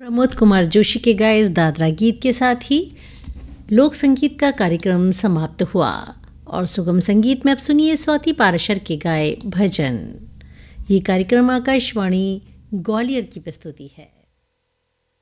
प्रमोद कुमार जोशी के गाए इस दादरा गीत के साथ ही लोक संगीत का कार्यक्रम समाप्त हुआ और सुगम संगीत में अब सुनिए स्वाति पाराशर के गाए भजन। ये कार्यक्रम आकाशवाणी ग्वालियर की प्रस्तुति है।